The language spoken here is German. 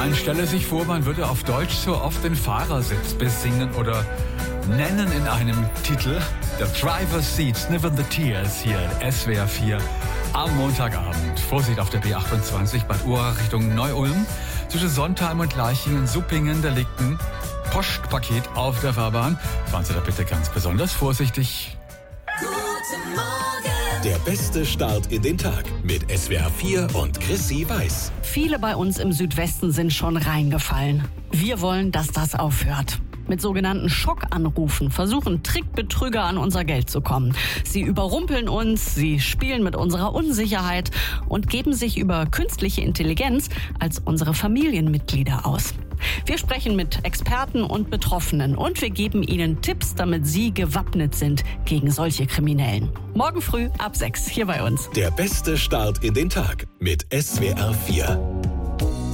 Man stelle sich vor, man würde auf Deutsch so oft den Fahrersitz besingen oder nennen in einem Titel. The Driver's Seat, Sniffin' the Tears hier in SWR 4 am Montagabend. Vorsicht auf der B28 Bad Urach Richtung Neu-Ulm. Zwischen Sontheim und Leichingen-Suppingen, da liegt ein Postpaket auf der Fahrbahn. Fahren Sie da bitte ganz besonders vorsichtig. Guten Morgen! Der beste Start in den Tag mit SWR 4 und Chrissy Weiß. Viele bei uns im Südwesten sind schon reingefallen. Wir wollen, dass das aufhört. Mit sogenannten Schockanrufen versuchen Trickbetrüger an unser Geld zu kommen. Sie überrumpeln uns, sie spielen mit unserer Unsicherheit und geben sich über künstliche Intelligenz als unsere Familienmitglieder aus. Wir sprechen mit Experten und Betroffenen und wir geben ihnen Tipps, damit sie gewappnet sind gegen solche Kriminellen. Morgen früh ab 6 hier bei uns. Der beste Start in den Tag mit SWR 4.